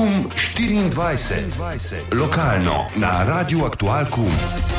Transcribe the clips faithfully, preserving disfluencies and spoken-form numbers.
KUM štiriindvajset. Lokalno na Radiu Aktual KUM.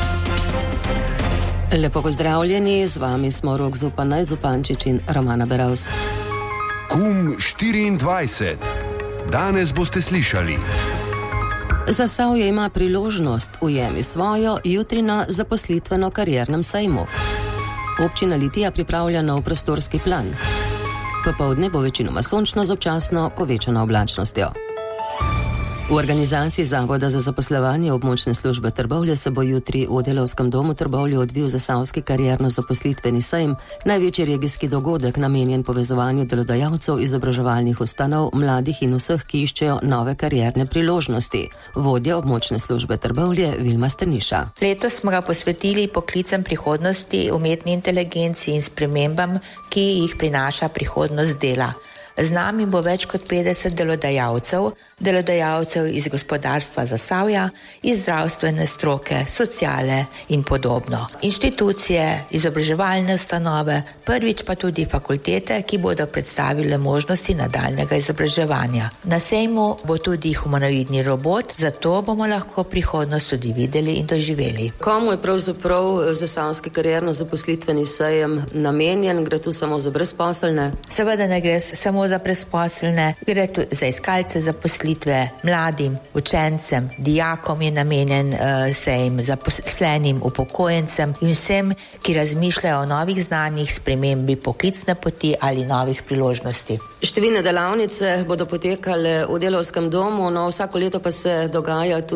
Lepo pozdravljeni, z vami smo Rok Zupanaj, Zupančič in Romana Beravs. KUM štiriindvajset. Danes boste slišali. Zasavje ima priložnost, ujemi svojo, jutri na zaposlitveno-kariernem sejmu. Občina Litija pripravlja nov prostorski plan. Popoldne bo večinoma sončno z občasno povečano oblačnostjo. V organizaciji Zavoda za zaposlovanje območne službe Trbovlje se bo jutri v Delavskem domu Trbovlje odvil zasavski karierno-zaposlitveni sejem, največji regijski dogodek namenjen povezovanju delodajalcev, izobraževalnih ustanov, mladih in vseh, ki iščejo nove karierne priložnosti. Vodja območne službe Trbovlje Vilma Strniša. Letos smo ga posvetili poklicem prihodnosti, umetni inteligenci in spremembam, ki jih prinaša prihodnost dela. Z nami bo več kot petdeset delodajalcev, delodajalcev iz gospodarstva Zasavja, iz zdravstvene stroke, sociale in podobno. Inštitucije, izobraževalne ustanove, prvič pa tudi fakultete, ki bodo predstavile možnosti nadaljnega izobraževanja. Na sejmu bo tudi humanoidni robot, zato bomo lahko prihodnost tudi videli in doživeli. Komu je pravzaprav zasavski karierno-zaposlitveni sejem namenjen? Gre tu samo za brezposelne? Seveda ne gre samo za brezposelne, gre tu za iskalce zaposlitve, mladim, učencem, dijakom je namenjen uh, sejem, zaposlenim, upokojencem in vsem, ki razmišljajo o novih znanjih, spremembi poklicne poti ali novih priložnosti. Številne delavnice bodo potekale v Delavskem domu, no vsako leto pa se dogaja tudi